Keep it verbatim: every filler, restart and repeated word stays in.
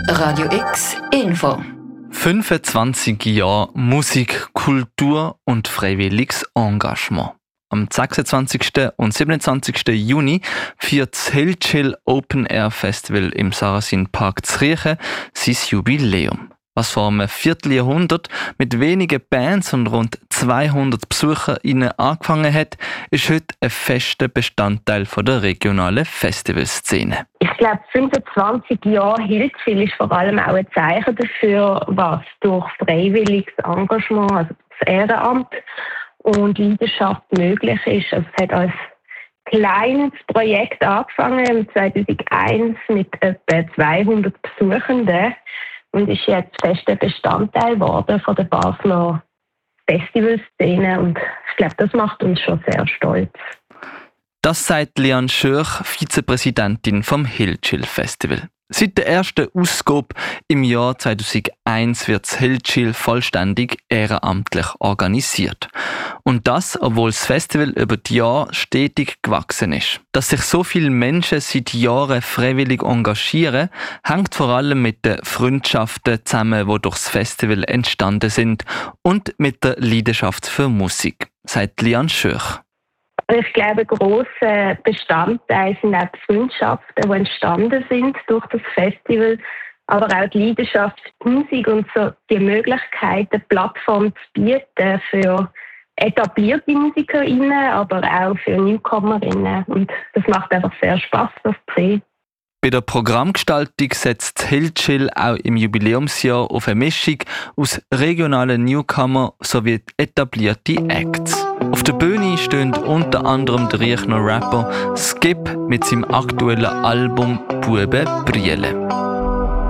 Radio X Info. fünfundzwanzig Jahre Musik, Kultur und freiwilliges Engagement. Am sechsundzwanzigsten und siebenundzwanzigsten Juni feiert das Hillchill Open Air Festival im Sarrazin Park Zriechen sein Jubiläum. Was vor einem Vierteljahrhundert mit wenigen Bands und rund zweihundert BesucherInnen angefangen hat, ist heute ein fester Bestandteil der regionalen Festivalszene. Ich glaube, fünfundzwanzig Jahre Hillchill ist vor allem auch ein Zeichen dafür, was durch freiwilliges Engagement, also das Ehrenamt und Leidenschaft möglich ist. Also es hat als kleines Projekt angefangen, zweitausendeins mit etwa zweihundert Besuchenden. Und ist jetzt fester Bestandteil geworden von der Basler Festivalszene. Und ich glaube, das macht uns schon sehr stolz. Das sagt Liane Schörch, Vizepräsidentin vom Hillchill Festival. Seit der ersten Ausgabe im Jahr zweitausendeins wird das Hillchill vollständig ehrenamtlich organisiert. Und das, obwohl das Festival über die Jahre stetig gewachsen ist. Dass sich so viele Menschen seit Jahren freiwillig engagieren, hängt vor allem mit den Freundschaften zusammen, die durch das Festival entstanden sind, und mit der Leidenschaft für Musik, sagt Liane Schörch. Ich glaube, ein grosser Bestandteil sind auch die Freundschaften, die entstanden sind durch das Festival, aber auch die Leidenschaft für die Musik und so die Möglichkeit, eine Plattform zu bieten für etablierte MusikerInnen, aber auch für NewcomerInnen. Und das macht einfach sehr Spass, das zu sehen. Bei der Programmgestaltung setzt Hillchill auch im Jubiläumsjahr auf eine Mischung aus regionalen Newcomer sowie etablierte Acts. Auf der Bühne stehen unter anderem der Riechner Rapper Skip mit seinem aktuellen Album «Buebe Briele».